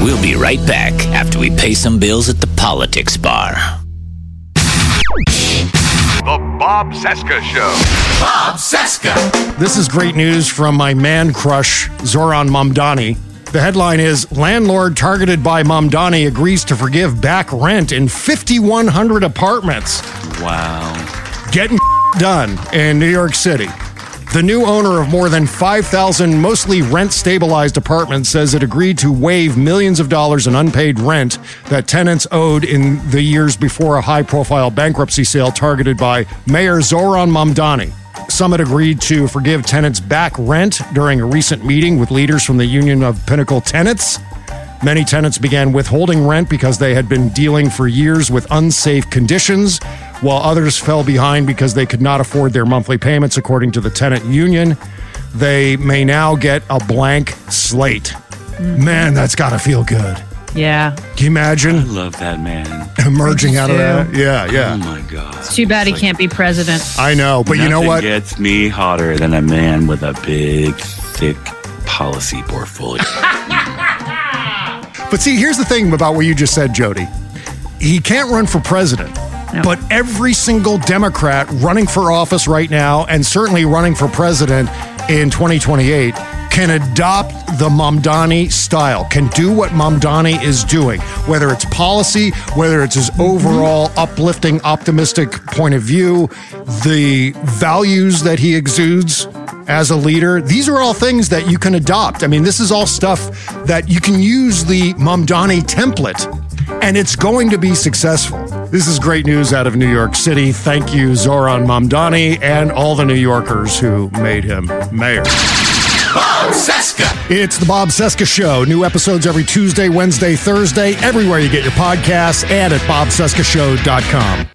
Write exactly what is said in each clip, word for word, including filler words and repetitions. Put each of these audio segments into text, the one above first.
We'll be right back after we pay some bills at the Politics Bar. The Bob Cesca Show. Bob Cesca. This is great news from my man crush, Zoran Mamdani. The headline is, landlord targeted by Mamdani agrees to forgive back rent in fifty-one hundred apartments. Wow. Getting done in New York City. The new owner of more than five thousand mostly rent-stabilized apartments says it agreed to waive millions of dollars in unpaid rent that tenants owed in the years before a high-profile bankruptcy sale targeted by Mayor Zoran Mamdani. Summit agreed to forgive tenants back rent during a recent meeting with leaders from the Union of Pinnacle Tenants. Many tenants began withholding rent because they had been dealing for years with unsafe conditions, while others fell behind because they could not afford their monthly payments, according to the tenant union. They may now get a blank slate. Mm-hmm. Man, that's got to feel good. Yeah. Can you imagine? I love that man. Emerging out of that. Yeah, yeah. Oh, my God. It's too bad he like, can't be president. I know, but you know what? Nothing gets me hotter than a man with a big, thick policy portfolio. But see, here's the thing about what you just said, Jody. He can't run for president. No. But every single Democrat running for office right now, and certainly running for president in twenty twenty-eight, can adopt the Mamdani style, can do what Mamdani is doing, whether it's policy, whether it's his overall uplifting, optimistic point of view, the values that he exudes as a leader. These are all things that you can adopt. I mean, this is all stuff that you can use the Mamdani template, and it's going to be successful. This is great news out of New York City. Thank you, Zoran Mamdani, and all the New Yorkers who made him mayor. Bob Cesca. It's the Bob Cesca Show. New episodes every Tuesday, Wednesday, Thursday, everywhere you get your podcasts, and at bob cesca show dot com.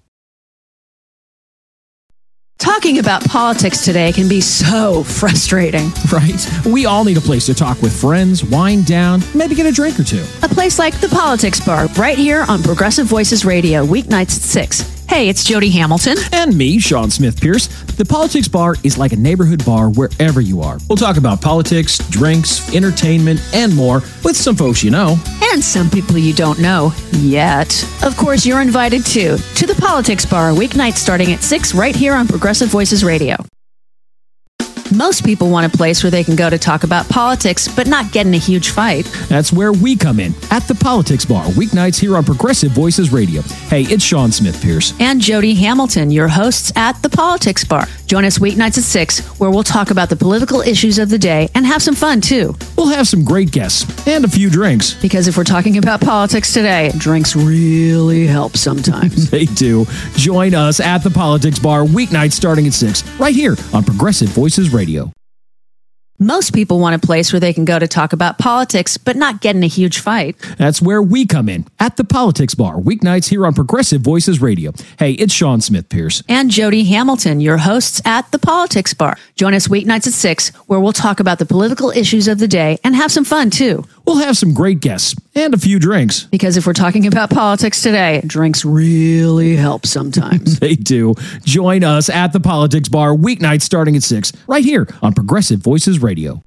Talking about politics today can be so frustrating. Right? We all need a place to talk with friends, wind down, maybe get a drink or two. A place like the Politics Bar, right here on Progressive Voices Radio, weeknights at six. Hey, it's Jody Hamilton. And me, Sean Smith Pierce. The Politics Bar is like a neighborhood bar wherever you are. We'll talk about politics, drinks, entertainment, and more with some folks you know. And some people you don't know yet. Of course, you're invited too to the Politics Bar, weeknights starting at six right here on Progressive Voices Radio. Most people want a place where they can go to talk about politics, but not get in a huge fight. That's where we come in, at the Politics Bar, weeknights here on Progressive Voices Radio. Hey, it's Sean Smith Pierce. And Jody Hamilton, your hosts at the Politics Bar. Join us weeknights at six, where we'll talk about the political issues of the day and have some fun, too. We'll have some great guests and a few drinks. Because if we're talking about politics today, drinks really help sometimes. They do. Join us at the Politics Bar, weeknights starting at six, right here on Progressive Voices Radio. Most people want a place where they can go to talk about politics, but not get in a huge fight. That's where we come in, at the Politics Bar, weeknights here on Progressive Voices Radio. Hey, it's Sean Smith Pierce. And Jody Hamilton, your hosts at the Politics Bar. Join us weeknights at six, where we'll talk about the political issues of the day and have some fun, too. We'll have some great guests and a few drinks. Because if we're talking about politics today, drinks really help sometimes. They do. Join us at the Politics Bar, weeknights starting at six, right here on Progressive Voices Radio.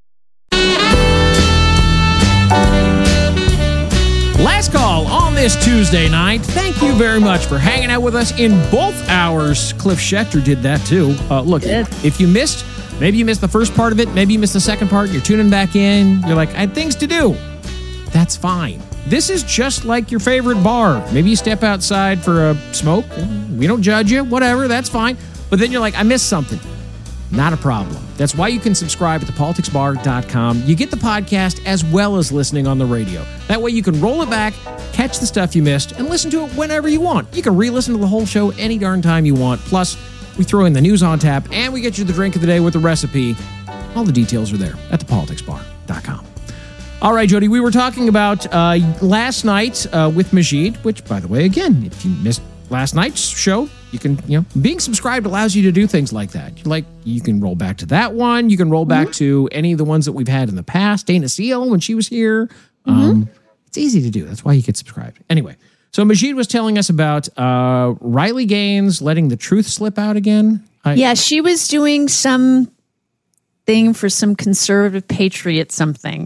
Last call on this Tuesday night. Thank you very much for hanging out with us in both hours. Cliff Schechter did that too. Uh, look, if you missed, maybe you missed the first part of it, maybe you missed the second part, you're tuning back in, you're like, I had things to do. That's fine. This is just like your favorite bar. Maybe you step outside for a smoke. We don't judge you, whatever, that's fine. But then you're like, I missed something. Not a problem. That's why you can subscribe at the politics bar dot com. You get the podcast as well as listening on the radio. That way you can roll it back, catch the stuff you missed, and listen to it whenever you want. You can re-listen to the whole show any darn time you want. Plus, we throw in the news on tap, and we get you the drink of the day with the recipe. All the details are there at the politics bar dot com. All right, Jody, we were talking about uh, last night uh, with Majid, which, by the way, again, if you missed last night's show, you can, you know, being subscribed allows you to do things like that. Like, you can roll back to that one. You can roll back mm-hmm. to any of the ones that we've had in the past. Dana Seal, when she was here. Mm-hmm. Um, it's easy to do. That's why you get subscribed. Anyway, so Majid was telling us about uh, Riley Gaines letting the truth slip out again. I, yeah, she was doing some thing for some conservative patriot something.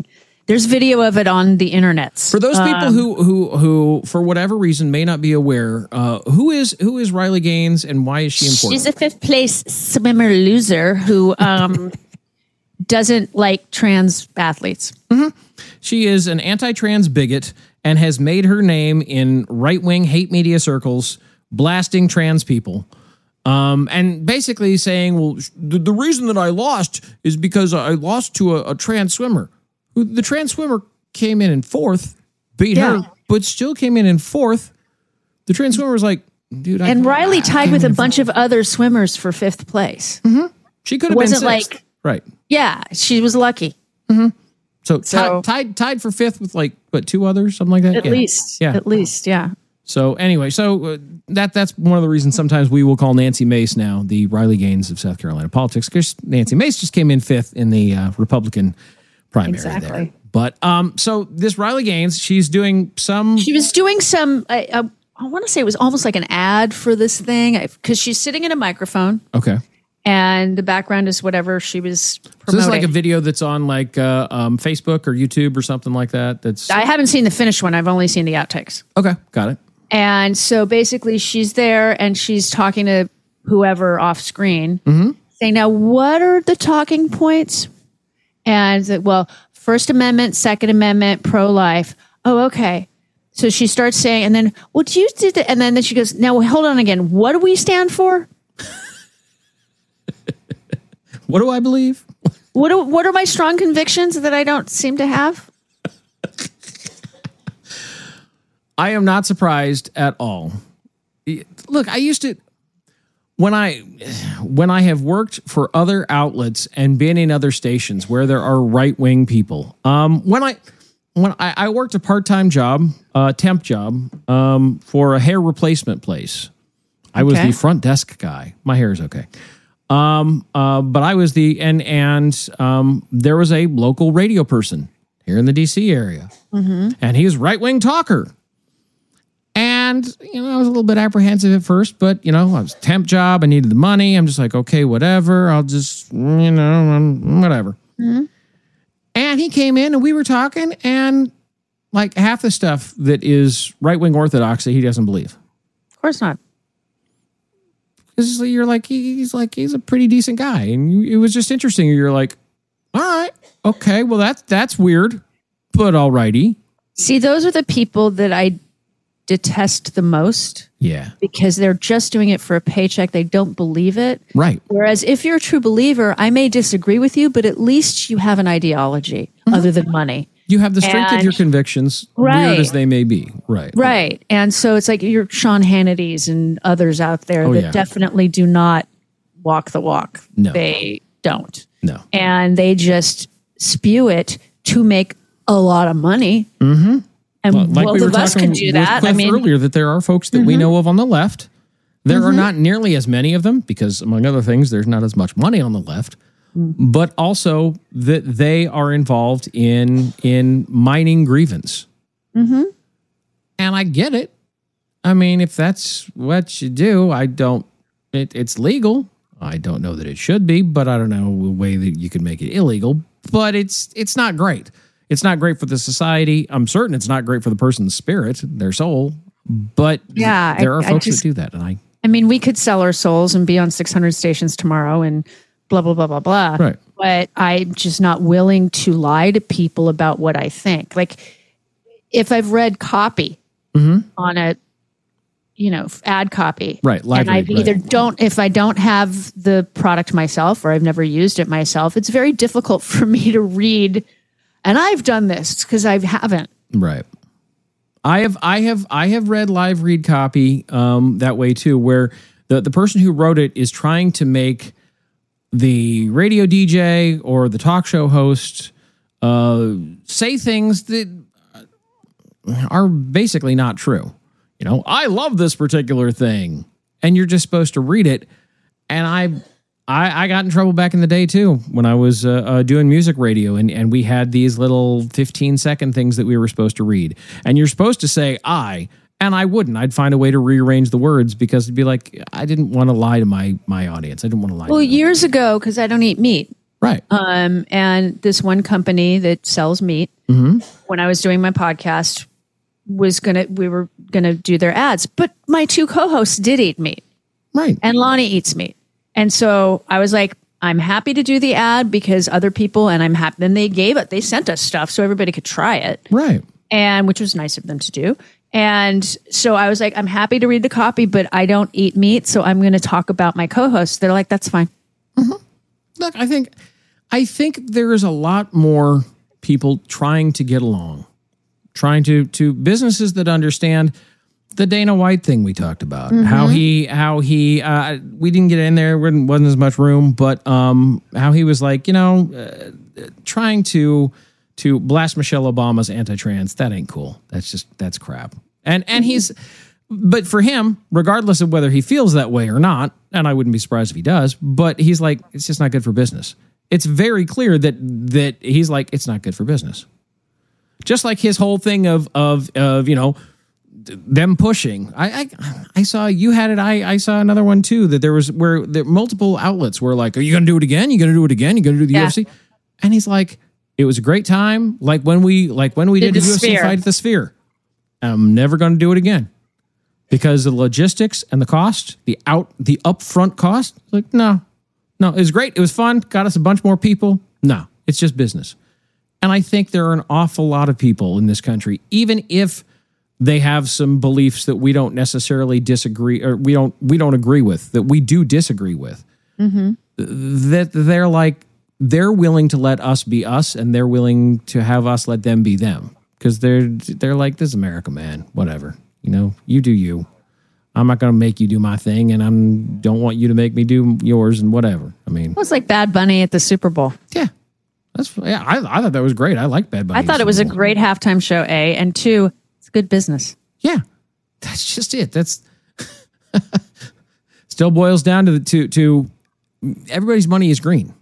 There's video of it on the internet. For those people Um, who who who for whatever reason may not be aware, uh, who is who is Riley Gaines and why is she important? She's a fifth place swimmer loser who um, doesn't like trans athletes. Mm-hmm. She is an anti-trans bigot and has made her name in right-wing hate media circles, blasting trans people. Um, and basically saying, well, the, the reason that I lost is because I lost to a, a trans swimmer. The trans swimmer came in in fourth, beat Yeah. her, but still came in in fourth. The trans swimmer was like, dude, I And Riley I tied came with a in bunch fourth. of other swimmers for fifth place. Mm-hmm. She could have been Wasn't sixth. like- right. Yeah, she was lucky. So, So- tied, tied tied for fifth with like what two others, something like that. At Yeah. least. Yeah. At least, yeah. So anyway, so uh, that that's one of the reasons sometimes we will call Nancy Mace now the Riley Gaines of South Carolina politics, because Nancy Mace just came in fifth in the uh, Republican primary Exactly. there. But um, so this Riley Gaines, she's doing some. She was doing some, I, I, I want to say it was almost like an ad for this thing, because she's sitting in a microphone Okay. and the background is whatever she was promoting. So this is like a video that's on like uh, um, Facebook or YouTube or something like that. That's I haven't seen the finished one. I've only seen the outtakes. okay. Got it. And so basically she's there and she's talking to whoever off screen, saying, now, what are the talking points? And it's like, well, First Amendment, Second Amendment, pro-life. Oh, okay. So she starts saying, and then, well, do you did it? And then, then she goes, now, hold on again. What do we stand for? What do I believe? What do, what are my strong convictions that I don't seem to have? I am not surprised at all. Look, I used to when I when I have worked for other outlets and been in other stations where there are right wing people. Um, when I when I, I worked a part time job, uh, temp job, um, for a hair replacement place. I was Okay. the front desk guy. My hair is okay. Um, uh, but I was the and and um, there was a local radio person here in the D C area, and he was right wing talker. And, you know, I was a little bit apprehensive at first, but, you know, I was a temp job. I needed the money. I'm just like, okay, whatever. I'll just, you know, um, whatever. And he came in and we were talking, and like half the stuff that is right-wing orthodoxy, he doesn't believe. Of course not. Because you're like, he- he's like, he's a pretty decent guy. And you, it was just interesting. You're like, all right, okay, well, that's, that's weird, but all righty. See, those are the people that I detest the most, Yeah, because they're just doing it for a paycheck. They don't believe it. right. Whereas if you're a true believer, I may disagree with you, but at least you have an ideology other than money. You have the strength of And- your convictions, Right. weird as they may be. Right. Right. And so it's like your Sean Hannity's and others out there Oh, that yeah. definitely do not walk the walk. No. They don't. No. And they just spew it to make a lot of money. Mm-hmm. And Well, like both we were of us talking could do with that. Cliff I mean, earlier, that there are folks that we know of on the left. There are not nearly as many of them because, among other things, there's not as much money on the left. But also that they are involved in in mining grievance. Mm-hmm. And I get it. I mean, if that's what you do, I don't. It, it's legal. I don't know that it should be, but I don't know a way that you could make it illegal. But it's it's not great. It's not great for the society. I'm certain it's not great for the person's spirit, their soul. But Yeah, there I- are I folks just- that do that, and I I mean, we could sell our souls and be on six hundred stations tomorrow and blah, blah, blah, blah, blah. Right. But I'm just not willing to lie to people about what I think. Like, if I've read copy on a, you know, ad copy. Right, live And I read, right. either don't, if I don't have the product myself or I've never used it myself, it's very difficult for me to read. And I've done this because I haven't. Right. I have I have I have read live read copy um, that way too, where the, the person who wrote it is trying to make the radio D J or the talk show host uh, say things that are basically not true. You know, I love this particular thing, and you're just supposed to read it. And I, I, I got in trouble back in the day too when I was uh, uh, doing music radio, and and we had these little fifteen second things that we were supposed to read, and you're supposed to say I, and I wouldn't. I'd find a way to rearrange the words because it'd be like I didn't want to lie to my my audience. I didn't want to lie. Well, to them. years ago, because I don't eat meat, Right. Um, and this one company that sells meat, Mm-hmm. when I was doing my podcast, was gonna we were gonna do their ads, but my two co-hosts did eat meat, Right. and Lonnie eats meat, and so I was like, I'm happy to do the ad because other people, and I'm happy. Then they gave it, they sent us stuff so everybody could try it, Right. and which was nice of them to do. And so I was like, I'm happy to read the copy, but I don't eat meat, so I'm going to talk about my co-hosts. They're like, that's fine. Look, I think, I think there is a lot more people trying to get along, trying to to businesses that understand the Dana White thing we talked about. Mm-hmm. How he how he uh, we didn't get in there, wasn't, wasn't as much room, but um, how he was like, you know, uh, trying to to blast Michelle Obama's anti-trans. That ain't cool. That's just that's crap. And and he's. But for him, regardless of whether he feels that way or not, and I wouldn't be surprised if he does, but he's like, it's just not good for business. It's very clear that that he's like, it's not good for business. Just like his whole thing of of of you know them pushing. I I, I saw you had it. I I saw another one too that there was where there multiple outlets were like, are you going to do it again? You going to do it again? You going to do the Yeah. U F C? And he's like, it was a great time, like when we like when we did, Did the the U F C Sphere. fight at the Sphere. I'm never going to do it again. Because the logistics and the cost, the out, the upfront cost, like no, no, it was great. It was fun. Got us a bunch more people. No, it's just business. And I think there are an awful lot of people in this country, even if they have some beliefs that we don't necessarily disagree or we don't we don't agree with, that we do disagree with, that they're like they're willing to let us be us, and they're willing to have us let them be them, because they're they're like, this is America, man. Whatever. You know, you do you. I'm not going to make you do my thing, and I don't want you to make me do yours, and whatever. I mean, It was like Bad Bunny at the Super Bowl. yeah, that's yeah. I, I thought that was great. I like Bad Bunny. I thought it was a great halftime show, A, and two, it's good business. Yeah, that's just it. That's still boils down to the to to everybody's money is green,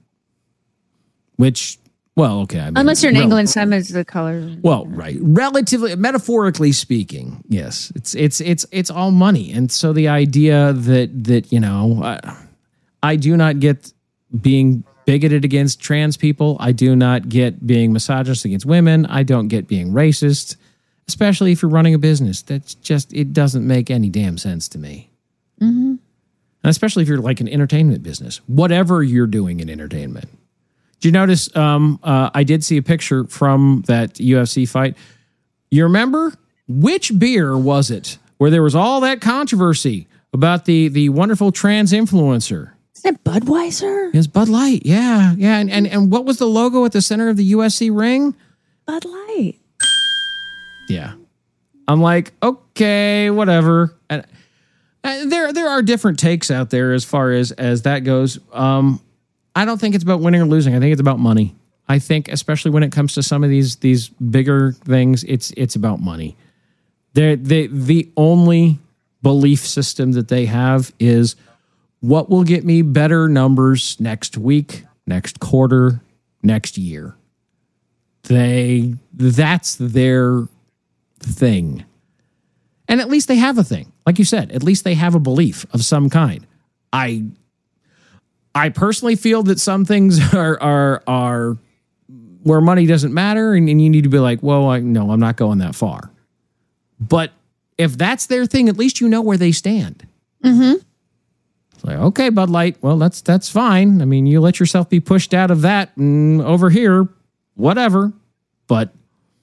which. Well, okay. I mean, Unless you're in rel- England, some is the color. Well, right. Relatively, metaphorically speaking, yes. It's it's it's it's all money, and so the idea that that you know, uh, I do not get being bigoted against trans people. I do not get being misogynist against women. I don't get being racist, especially if you're running a business. That's just it doesn't make any damn sense to me. Mm-hmm. And especially if you're like an entertainment business, whatever you're doing in entertainment. Did you notice? Um, uh, I did see a picture from that U F C fight. You remember which beer was it where there was all that controversy about the the wonderful trans influencer? Isn't it Budweiser? It was Bud Light. Yeah, yeah. And and and what was the logo at the center of the U F C ring? Bud Light. Yeah. I'm like, okay, whatever. And, and there there are different takes out there as far as as that goes. Um, I don't think it's about winning or losing. I think it's about money. I think, especially when it comes to some of these these bigger things, it's it's about money. They're, they the only belief system that they have is what will get me better numbers next week, next quarter, next year. They that's their thing. And at least they have a thing. Like you said, at least they have a belief of some kind. I I personally feel that some things are are are where money doesn't matter, and, and you need to be like, well, I, no, I'm not going that far. But if that's their thing, at least you know where they stand. Mm-hmm. It's like, okay, Bud Light, well, that's that's fine. I mean, you let yourself be pushed out of that and over here, whatever. But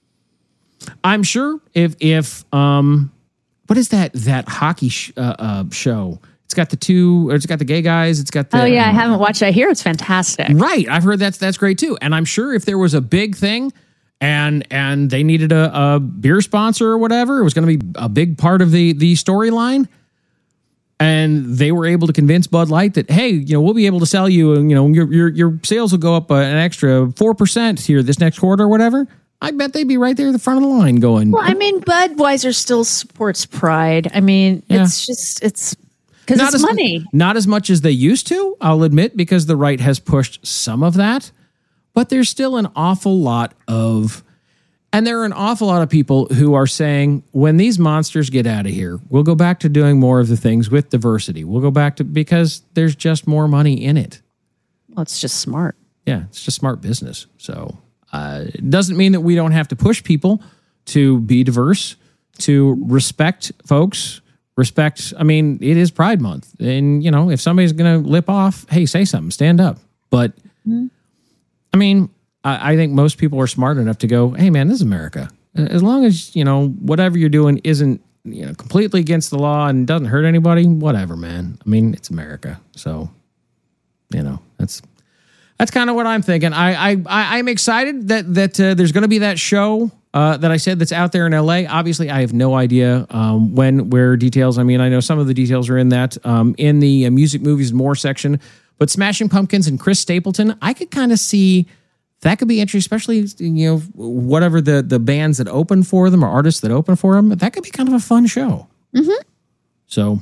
I'm sure if if um, what is that that hockey sh- uh, uh, show? It's got the two, or it's got the gay guys. It's got the. Oh yeah, I haven't watched that. I hear it's fantastic. Right, I've heard that's that's great too. And I'm sure if there was a big thing, and and they needed a, a beer sponsor or whatever, it was going to be a big part of the the storyline. And they were able to convince Bud Light that, hey, you know, we'll be able to sell you, and you know, your your your sales will go up an extra four percent here this next quarter or whatever. I bet they'd be right there at the front of the line going. Well, I mean, Budweiser still supports Pride. I mean, Yeah. it's just it's because it's as, money. Not as much as they used to, I'll admit, because the right has pushed some of that. But there's still an awful lot of, and there are an awful lot of people who are saying, when these monsters get out of here, we'll go back to doing more of the things with diversity. We'll go back to, because there's just more money in it. Well, it's just smart. Yeah, it's just smart business. So uh, it doesn't mean that we don't have to push people to be diverse, to respect folks, respect. I mean, it is Pride Month. And, you know, if somebody's going to lip off, hey, say something, stand up. But, mm-hmm. I mean, I, I think most people are smart enough to go, hey, man, this is America. As long as, you know, whatever you're doing isn't, you know, completely against the law and doesn't hurt anybody, whatever, man. I mean, it's America. So, you know, that's... That's kind of what I'm thinking. I, I, I I'm excited that that uh, there's going to be that show uh, that I said that's out there in L A. Obviously, I have no idea um, when, where, details. I mean, I know some of the details are in that um, in the uh, music, movies, more section. But Smashing Pumpkins and Chris Stapleton, I could kind of see that could be interesting, especially you know whatever the the bands that open for them or artists that open for them. That could be kind of a fun show. Mm-hmm. So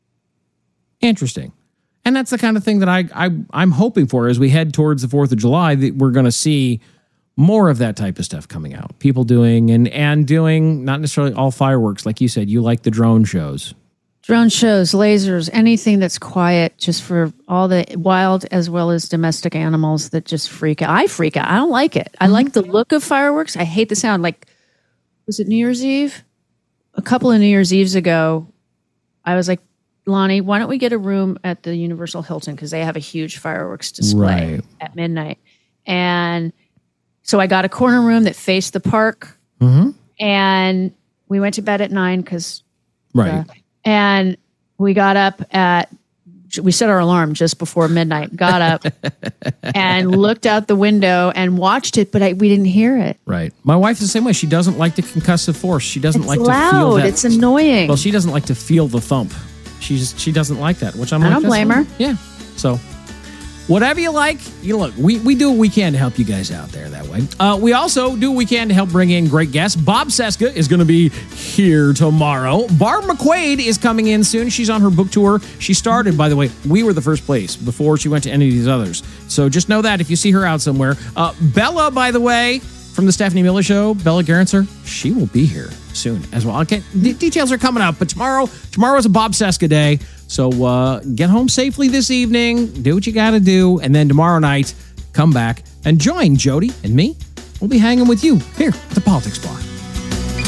interesting. And that's the kind of thing that I, I, I'm hoping for as we head towards the fourth of July, that we're going to see more of that type of stuff coming out. People doing and, and doing not necessarily all fireworks. Like you said, you like the drone shows. Drone shows, lasers, anything that's quiet just for all the wild as well as domestic animals that just freak out. I freak out. I don't like it. I mm-hmm. like the look of fireworks. I hate the sound. Like, was it New Year's Eve? A couple of New Year's Eves ago, I was like, Lonnie, why don't we get a room at the Universal Hilton? Because they have a huge fireworks display right. at midnight. And so I got a corner room that faced the park. Mm-hmm. And we went to bed at nine because... Right. Uh, and we got up at... We set our alarm just before midnight. Got up and looked out the window and watched it, but I, we didn't hear it. Right. My wife's the same way. She doesn't like the concussive force. She doesn't it's like loud. to feel that. It's annoying. Well, she doesn't like to feel the thump. She's she doesn't like that, which I'm I like, don't blame her. Yeah. So whatever you like, you look, we, we do what we can to help you guys out there that way. Uh, we also do what we can to help bring in great guests. Bob Cesca is going to be here tomorrow. Barb McQuaid is coming in soon. She's on her book tour. She started, by the way, we were the first place before she went to any of these others. So just know that if you see her out somewhere. Uh, Bella, by the way, from the Stephanie Miller Show, Bella Gerritzer, she will be here soon as well. Okay, D- details are coming up, but tomorrow, tomorrow is a Bob Cesca day. So uh, get home safely this evening, do what you got to do, and then tomorrow night, come back and join Jody and me. We'll be hanging with you here at the Politics Bar.